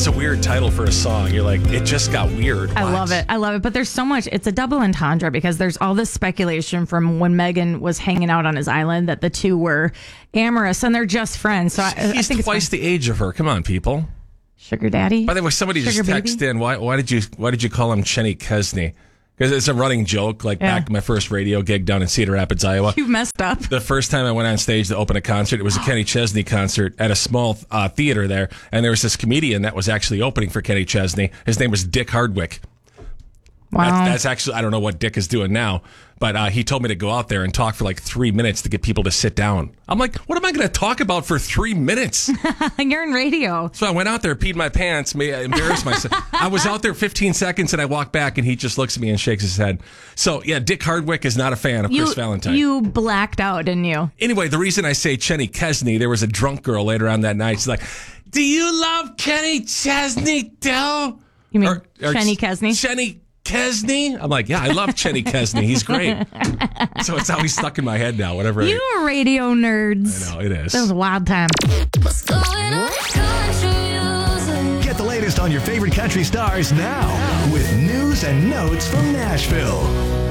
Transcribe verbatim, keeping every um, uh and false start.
is a weird title for a song. You're like, it just got weird. I What? love it. I love it. But there's so much. It's a double entendre because there's all this speculation from when Megan was hanging out on his island that the two were amorous and they're just friends. So I, I He's think it's twice fun. the age of her. Come on, people. Sugar daddy. By the way, somebody Sugar just baby? texted in. Why, why did you Why did you call him Chenny Kesney? Because it's a running joke. Like Yeah. back to my first radio gig down in Cedar Rapids, Iowa. You messed up. The first time I went on stage to open a concert, it was a Kenny Chesney concert at a small uh, theater there, and there was this comedian that was actually opening for Kenny Chesney. His name was Dick Hardwick. Wow. That's, that's actually, I don't know what Dick is doing now, but uh, he told me to go out there and talk for like three minutes to get people to sit down. I'm like, what am I going to talk about for three minutes? You're in radio. So I went out there, peed my pants, may I embarrass myself. I was out there fifteen seconds and I walked back and he just looks at me and shakes his head. So yeah, Dick Hardwick is not a fan of You, Chris Valentine. you blacked out, didn't you? Anyway, the reason I say Chenny Kesney, there was a drunk girl later on that night. She's like, do you love Kenny Chesney, Del? You mean Chenny Kesney? Chenny Kesney? I'm like, yeah, I love Chenny Kesney. He's great. So it's always stuck in my head now, whatever. You are radio nerds. I know, it is. That was a wild time. What's going on? Country music. Get the latest on your favorite country stars now with news and notes from Nashville.